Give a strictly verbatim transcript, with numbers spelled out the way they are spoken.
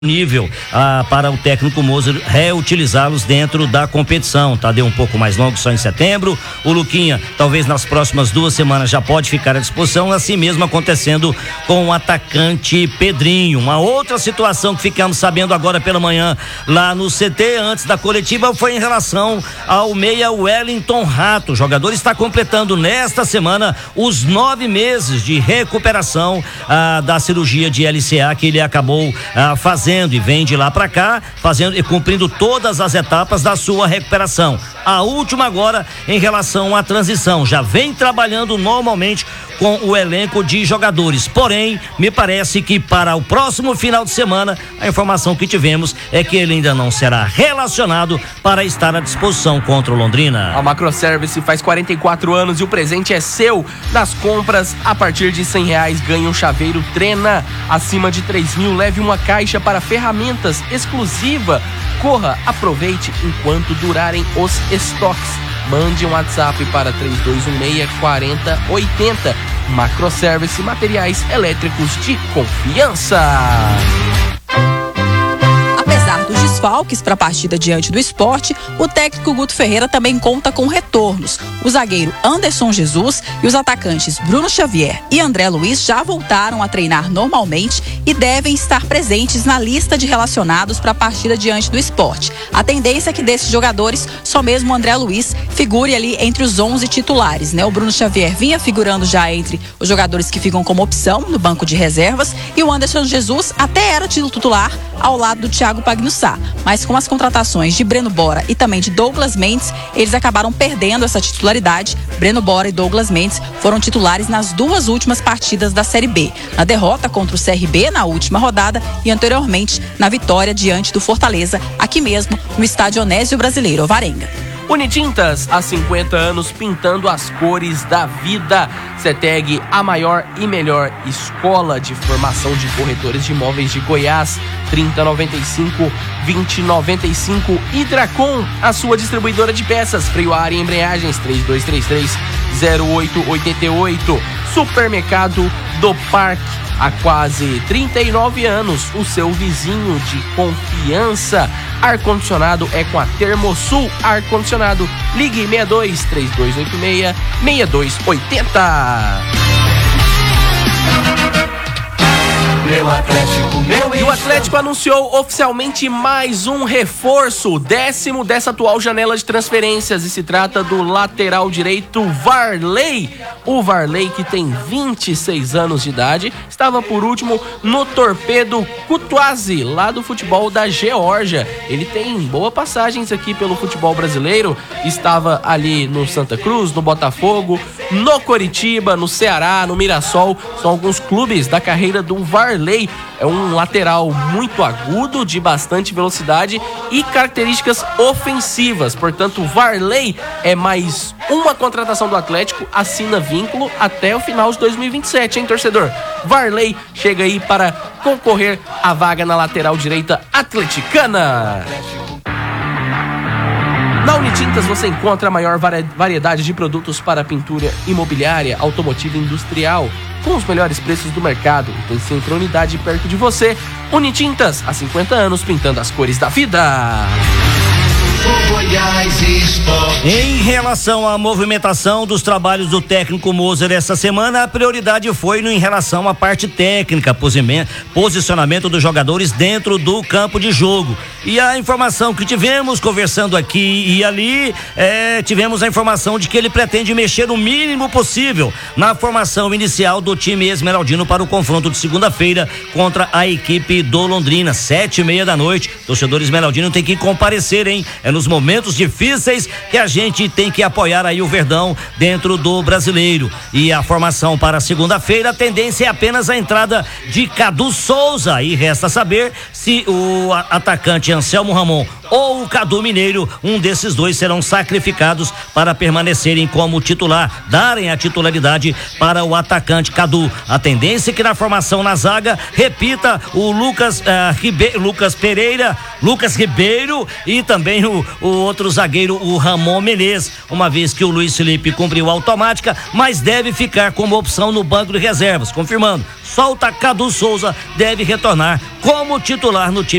nível ah, para o técnico Moser reutilizá-los dentro da competição. Tadeu um pouco mais longo, só em setembro. O Luquinha, talvez nas próximas duas semanas já pode ficar à disposição, assim mesmo acontecendo com o atacante Pedrinho. Uma outra situação que ficamos sabendo agora pela manhã lá no C T, antes da coletiva, foi em relação ao meia Wellington Rato. O jogador está completando nesta semana os nove meses de recuperação ah, da cirurgia de L C A que ele acabou ah, fazendo e vem de lá para cá fazendo e cumprindo todas as etapas da sua recuperação. A última agora em relação à transição, já vem trabalhando normalmente com o elenco de jogadores, porém me parece que para o próximo final de semana a informação que tivemos é que ele ainda não será relacionado para estar à disposição contra o Londrina. A Macroservice faz quarenta e quatro anos e o presente é seu. Nas compras a partir de cem reais ganha um chaveiro Trena, acima de três mil leve uma caixa para ferramentas exclusiva. Corra, aproveite enquanto durarem os estoques. Mande um WhatsApp para três dois um seis, quatro zero oito zero. Macroservice, materiais elétricos de confiança. Apesar dos desfalques para a partida diante do Sport, o técnico Guto Ferreira também conta com retornos. O zagueiro Anderson Jesus e os atacantes Bruno Xavier e André Luiz já voltaram a treinar normalmente e devem estar presentes na lista de relacionados para a partida diante do Sport. A tendência é que desses jogadores, só mesmo o André Luiz figure ali entre os onze titulares, né? O Bruno Xavier vinha figurando já entre os jogadores que ficam como opção no banco de reservas e o Anderson Jesus até era titular ao lado do Thiago Pagnussá, mas com as contratações de Breno Bora e também de Douglas Mendes, eles acabaram perdendo essa titularidade. Breno Bora e Douglas Mendes foram titulares nas duas últimas partidas da Série B, na derrota contra o C R B na última rodada e anteriormente na vitória diante do Fortaleza, aqui mesmo no estádio Onésio Brasileiro, Alvarenga. Unitintas, há cinquenta anos pintando as cores da vida. CETEG, a maior e melhor escola de formação de corretores de imóveis de Goiás. trinta noventa e cinco, vinte noventa e cinco. Hidracom, a sua distribuidora de peças, freio a ar e embreagens. três dois três três, zero oito oito oito. Supermercado do Parque, há quase trinta e nove anos, o seu vizinho de confiança. Ar-condicionado é com a Termosul Ar-condicionado. Ligue seis dois, três dois oito seis, seis dois oito zero. Meu Atlético, meu E o Atlético anunciou oficialmente mais um reforço, décimo dessa atual janela de transferências, e se trata do lateral direito Varley. O Varley, que tem vinte e seis anos de idade, estava por último no Torpedo Kutaisi, lá do futebol da Geórgia. Ele tem boas passagens aqui pelo futebol brasileiro, estava ali no Santa Cruz, no Botafogo, no Coritiba, no Ceará, no Mirassol. São alguns clubes da carreira do Varley. É um lateral muito agudo, de bastante velocidade e características ofensivas. Portanto, Varley é mais uma contratação do Atlético, assina vínculo até o final de dois mil e vinte e sete, hein, torcedor? Varley chega aí para concorrer à vaga na lateral direita atleticana. Na Unitintas você encontra a maior variedade de produtos para pintura imobiliária, automotiva e industrial, com os melhores preços do mercado. Tem sempre unidade perto de você. Unitintas, há cinquenta anos pintando as cores da vida. Em relação à movimentação dos trabalhos do técnico Moser essa semana, a prioridade foi no, em relação à parte técnica, posicionamento dos jogadores dentro do campo de jogo. E a informação que tivemos conversando aqui e ali, é, tivemos a informação de que ele pretende mexer o mínimo possível na formação inicial do time esmeraldino para o confronto de segunda-feira contra a equipe do Londrina, sete e meia da noite. Torcedor esmeraldino tem que comparecer, hein? É nos momentos difíceis que a gente tem que apoiar aí o Verdão dentro do Brasileiro. E a formação para segunda-feira, a tendência é apenas a entrada de Cadu Souza, e resta saber se o atacante Anselmo Ramon ou o Cadu Mineiro. Um desses dois serão sacrificados para permanecerem como titular, darem a titularidade para o atacante Cadu. A tendência é que na formação na zaga repita o Lucas, uh, Ribe, Lucas Pereira, Lucas Ribeiro e também o, o outro zagueiro, o Ramon Menezes, uma vez que o Luiz Felipe cumpriu a automática, mas deve ficar como opção no banco de reservas. Confirmando, solta Cadu Souza, deve retornar como titular no time